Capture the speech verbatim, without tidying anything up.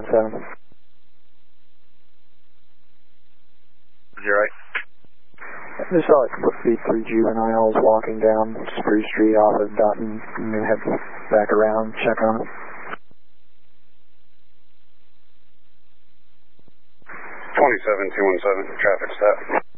seven. You're right. I just saw like roughly three juveniles walking down Spruce Street off of Dutton. I'm going to head back around, check on them. twenty-seven two one seven, traffic stop.